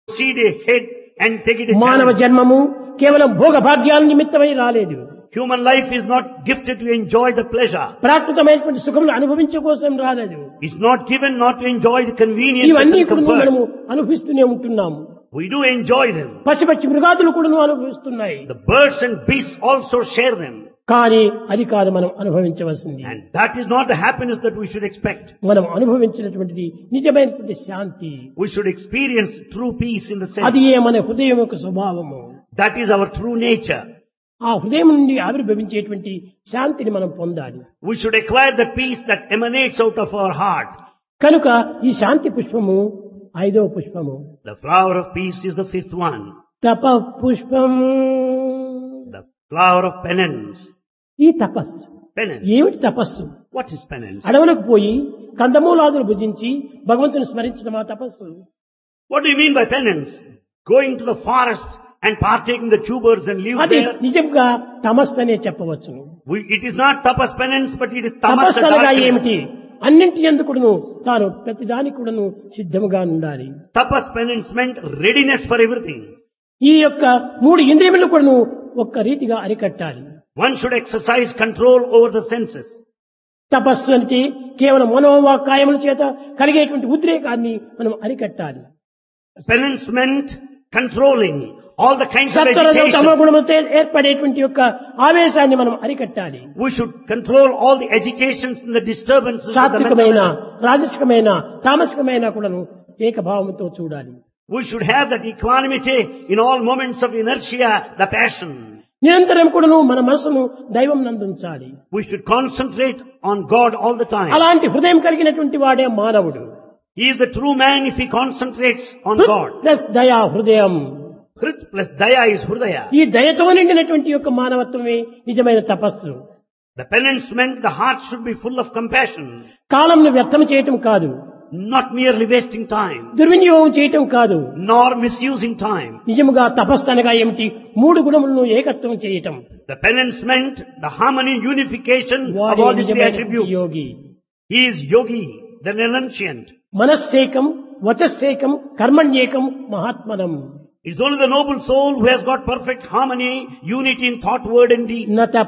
proceed ahead and take it a మానవ challenge. జన్మము కేవలం భోగ భాగ్యాల నిమిత్తమై రాలేదు. Human life is not gifted to enjoy the pleasure. ప్రాకృతమైనటువంటి సుఖములు అనుభవించే కోసం రాలేదు. It's not given not to enjoy the conveniences ఇవన్నీ and కూడా మనము comforts. అనుభవిస్తూనే ఉంటున్నాము. We do enjoy them. పచ్చి పచ్చి మృగాదులు కూడా అనుభవిస్తున్నాయి. The birds and beasts also share them. కానీ అది కాదు మనం అనుభవించవలసింది. And that is not the happiness that we should expect. మనం అనుభవించినటువంటిది నిజమైనటువంటి శాంతి. We should experience true peace in the sense. అది మన హృదయం యొక్క స్వభావము. That is our true nature. ఆ హృదయం నుండి ఆవిర్భవించేటువంటి శాంతిని మనం పొందాలి. We should acquire the peace that emanates out of our heart. కనుక ఈ శాంతి పుష్పము 5వ పుష్పము. The flower of peace is the 5th one. తప పుష్పం. The flower of penance. ఈ తపస్సు Penance. ఏమిటి తపస్సు? What is penance? అడవులకు పోయి కందమూలాదులు భుజించి భగవంతుని స్మరించడం ఆ తపస్సు. What do you mean by penance? Going to the forest and partaking the tubers and live అది there. నిజంగా తమస్సు అనే చెప్పవచ్చును. It is not tapas penance, but it is tamas తపస్సు అనగా darkness. ఏమిటి? అన్నింటి ఎందుకును తాను ప్రతిదానికి కూడాను సిద్ధముగా ఉండాలి. Tapas penance meant readiness for everything. ఈ యొక్క 3 ఇంద్రియములను కూడాను ఒక్క రీతిగా అరికట్టాలి. One should exercise control over the senses. తపస్సు అంటే కేవలం మనోవాకాయముల చేత కలిగేటువంటి ఉద్రేకాన్ని మనం అరికట్టాలి. Penance meant controlling all the kinds of సత్వరజో తమో agitation. గుణములతో ఏర్పడేటువంటి యొక్క ఆవేశాన్ని మనం అరికట్టాలి. We should control all the agitations and the disturbances of the సాత్వికమైన mental. రాజసికమైన తామసికమైన కూడాను ఏకభావంతో చూడాలి. We should have that equanimity in all moments of inertia, the passion. నిరంతరం కూడాను మన మనసును దైవం నందుంచాలి. We should concentrate on God all the time. అలాంటి హృదయం కలిగినటువంటి వాడే మానవుడు. He is the true man if he concentrates on God. Plus దయా హృదయం. Hrit plus daya is hridaya. ఈ దయతో నిండినటువంటి యొక్క మానవత్వమే నిజమైన తపస్సు. The penance meant the heart should be full of compassion, కాలంను వ్యర్థం చేయటం కాదు, not merely wasting time, దుర్వినియోగం చేయటం కాదు. nor misusing time. నిజముగా తపస్సు అనగా ఏమిటి? 3 గుణములను ఏకత్వం చేయటం. The penance meant the harmony, unification of వాడే all the 3 నిజమైన attributes. Yogi. He is yogi, the renunciant. మనస్సేకం, వచస్సేకం, కర్మణ్యేకం, మహాత్మనం. It's only the noble soul who has got perfect harmony, unity in thought, word and deed. న